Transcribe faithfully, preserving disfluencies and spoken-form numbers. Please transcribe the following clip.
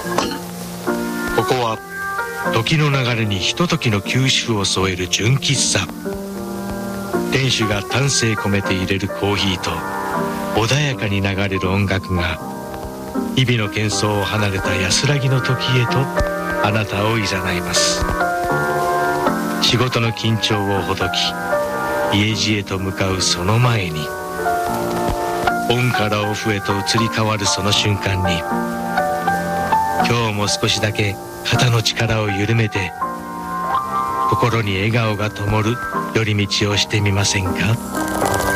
ここは時の流れにひとときの休止符を添える純喫茶。店主が丹精込めて入れるコーヒーと穏やかに流れる音楽が日々の喧騒を離れた安らぎの時へとあなたをいざないます。仕事の緊張をほどき家路へと向かうその前に、オンからオフへと移り変わるその瞬間に、今日も少しだけ肩の力を緩めて心に笑顔が灯る寄り道をしてみませんか。